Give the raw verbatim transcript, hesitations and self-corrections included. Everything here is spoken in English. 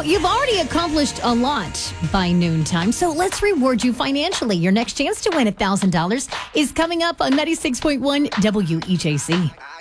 you've already accomplished a lot by noontime, so let's reward you financially. Your next chance to win one thousand dollars is coming up on ninety-six point one W E J C.